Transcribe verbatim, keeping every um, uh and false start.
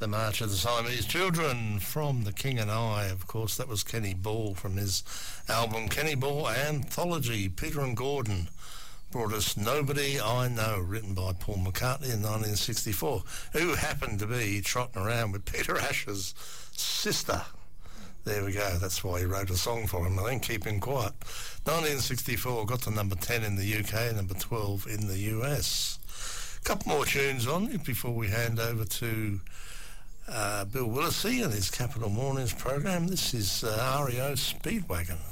The March of the Siamese Children from The King and I. Of course, that was Kenny Ball from his album Kenny Ball Anthology. Peter and Gordon brought us Nobody I Know, written by Paul McCartney in nineteen sixty-four, who happened to be trotting around with Peter Ash's sister. There we go. That's why he wrote a song for him, I think, Keep Him Quiet. nineteen sixty-four got to number ten in the U K, number twelve in the U S. A couple more tunes on before we hand over to uh, Bill Willesee and his Capital Mornings program. This is uh, R E O Speedwagon.